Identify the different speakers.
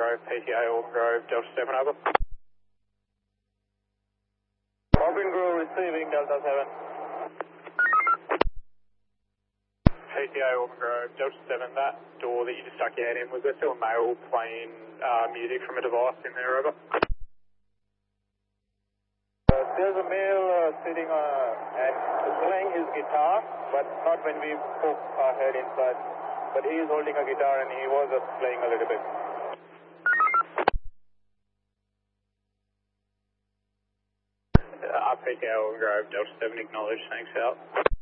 Speaker 1: Grove, PTA Auburn Grove, Delta 7 over.
Speaker 2: Auburn Grove receiving Delta 7.
Speaker 1: PTA Auburn Grove, Delta 7, that door that you just stuck your head in, was there still a male playing music from a device in there, over?
Speaker 2: There's a male sitting and playing his guitar, but not when we poke our head inside. But he is holding a guitar and he was playing a little bit.
Speaker 1: PTA Auburn Grove, Delta 7, acknowledged, thanks out.